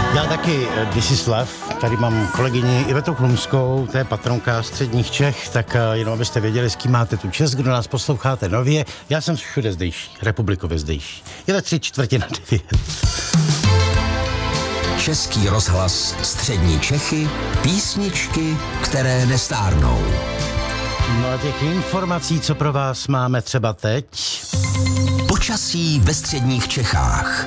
Já taky, This is Love, tady mám kolegyni Ivetu Chlumskou, to je patronka středních Čech, tak jenom abyste věděli, s kým máte tu čest, kdo nás posloucháte nově. Já jsem všude zdejší, republikově zdejší. Je to 8:45. Český rozhlas střední Čechy, písničky, které nestárnou. No a těch informací, co pro vás máme třeba teď. Počasí ve středních Čechách.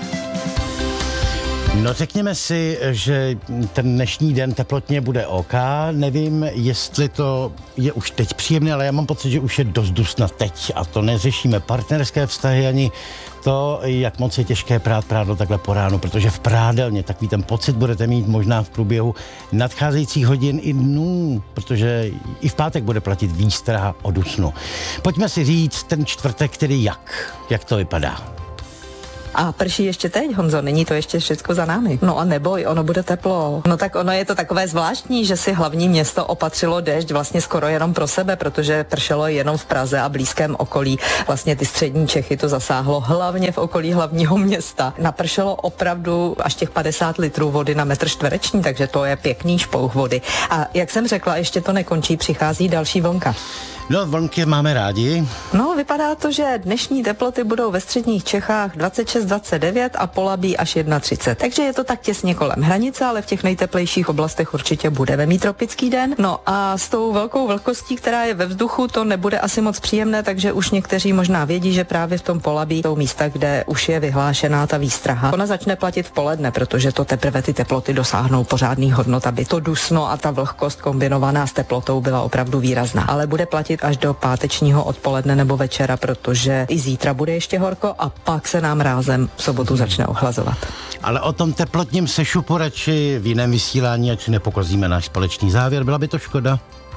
No řekněme si, že ten dnešní den teplotně bude OK. Nevím, jestli to je už teď příjemné, ale já mám pocit, že už je dost dusna teď. A to neřešíme partnerské vztahy ani to, jak moc je těžké prát prádlo takhle po ránu, protože v prádelně takový ten pocit budete mít možná v průběhu nadcházejících hodin i dnů, protože i v pátek bude platit výstraha o dusnu. Pojďme si říct ten čtvrtek, který jak to vypadá. A prší ještě teď, Honzo, není to ještě všecko za námi. No a neboj, ono bude teplo. No tak ono je to takové zvláštní, že si hlavní město opatřilo déšť vlastně skoro jenom pro sebe, protože pršelo jenom v Praze a blízkém okolí. Vlastně ty střední Čechy to zasáhlo hlavně v okolí hlavního města. Napršelo opravdu až těch 50 litrů vody na metr čtvereční, takže to je pěkný špouch vody. A jak jsem řekla, ještě to nekončí, přichází další vlnka. No, vlnky máme rádi. No, vypadá to, že dnešní teploty budou ve středních Čechách 26-29 a Polabí až 31. Takže je to tak těsně kolem hranice, ale v těch nejteplejších oblastech určitě budeme mít tropický den. No a s tou velkou vlhkostí, která je ve vzduchu, to nebude asi moc příjemné, takže už někteří možná vědí, že právě v tom Polabí jsou místa, kde už je vyhlášená ta výstraha. Ona začne platit v poledne, protože to teprve ty teploty dosáhnou pořádných hodnot, aby to dusno a ta vlhkost kombinovaná s teplotou byla opravdu výrazná. Ale bude platit až do pátečního odpoledne nebo večera, protože i zítra bude ještě horko a pak se nám rázem v sobotu začne ochlazovat. Ale o tom teplotním sešupu radši v jiném vysílání, ať nepokazíme náš společný závěr, byla by to škoda.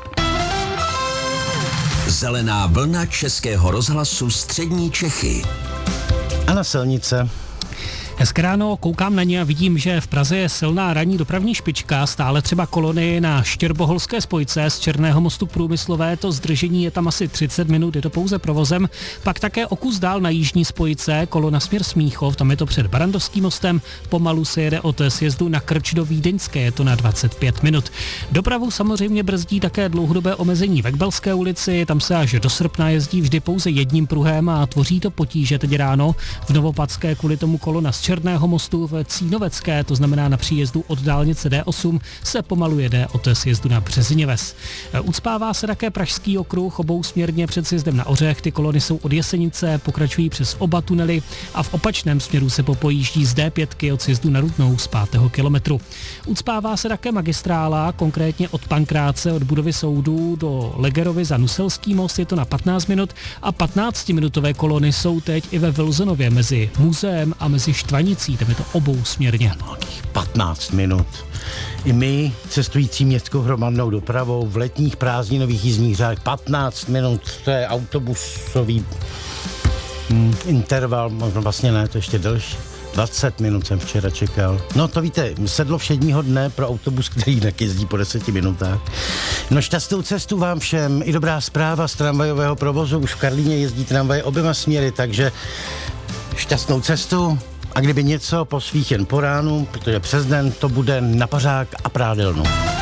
Zelená vlna Českého rozhlasu střední Čechy. A na silnice. Hezké ráno, koukám na ně a vidím, že v Praze je silná ranní dopravní špička, stále třeba kolony na Štěrboholské spojce z Černého mostu k Průmyslové, to zdržení je tam asi 30 minut, je to pouze provozem, pak také o kus dál na jižní spojce, kolona směr Smíchov, tam je to před Barandovským mostem, pomalu se jede od sjezdu na Krč do Vídeňské, je to na 25 minut. Dopravu samozřejmě brzdí také dlouhodobé omezení v Ekbelské ulici, tam se až do srpna jezdí vždy pouze jedním pruhem a tvoří to potíže teď ráno. V Novopadské kvůli tomu kolona z Černého mostu v Cínovecké, to znamená na příjezdu od dálnice D8, se pomalu jede od sjezdu na Březiněves. Ucpává se také Pražský okruh obousměrně před sjezdem na Ořech, ty kolony jsou od Jesenice, pokračují přes oba tunely a v opačném směru se popojíždí z D5 od sjezdu na Rudnou z 5. kilometru. Ucpává se také magistrála, konkrétně od Pankráce, od budovy soudu do Legerovy za Nuselský most, je to na 15 minut a 15-minutové kolony jsou teď i ve Vilzenově mezi muzeem a mezi Štvanicí, tam je to obousměrně. 15 minut. I my, cestující městskou hromadnou dopravou v letních prázdninových jízdních řádech, 15 minut, to je autobusový interval, možná vlastně ne, to ještě delší. 20 minut jsem včera čekal. No to víte, sedlo všedního dne pro autobus, který jinak jezdí po 10 minutách. No šťastnou cestu vám všem. I dobrá zpráva z tramvajového provozu. Už v Karlíně jezdí tramvaje oběma směry, takže šťastnou cestu. A kdyby něco, po svých jen po ránu, protože přes den to bude na pařák a prádelnu.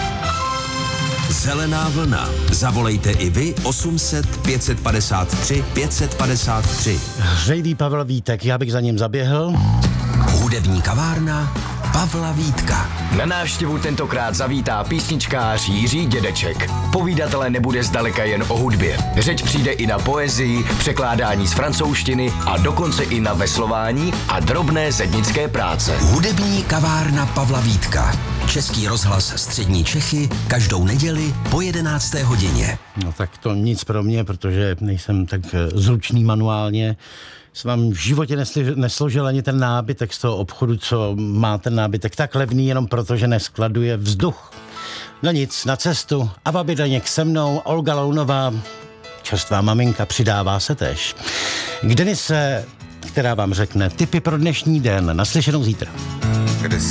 Zelená vlna. Zavolejte i vy 800 553 553. Hřejivý Pavel Vítek, já bych za ním zaběhl. Hudební kavárna Pavla Vítka. Na návštěvu tentokrát zavítá písničkář Jiří Dědeček. Povídatele nebude zdaleka jen o hudbě. Řeč přijde i na poezii, překládání z francouzštiny a dokonce i na veslování a drobné zednické práce. Hudební kavárna Pavla Vítka. Český rozhlas střední Čechy každou neděli po 11. hodině. No tak to nic pro mě, protože nejsem tak zručný manuálně. Jsem vám v životě nesložil ani ten nábytek z toho obchodu, co má ten nábytek tak levný, jenom proto, že neskladuje vzduch. No nic, na cestu. Ava Bidaněk se mnou, Olga Lounová, čerstvá maminka, přidává se též. K Denise, která vám řekne tipy pro dnešní den. Naslyšenou zítra. Kde